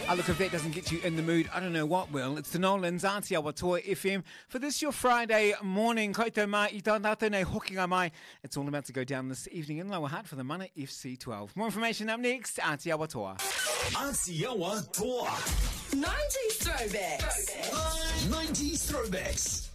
Look, if that doesn't get you in the mood, I don't know what will. It's the Nolans, Auntie Awatua FM. For this, your Friday morning, koutou mai I tā tātou nei hokinga mai. It's all about to go down this evening in Lower Hutt for the Mana FC12. More information up next, Auntie Awatua. Auntie Awatua. 90s throwbacks. 90s throwbacks.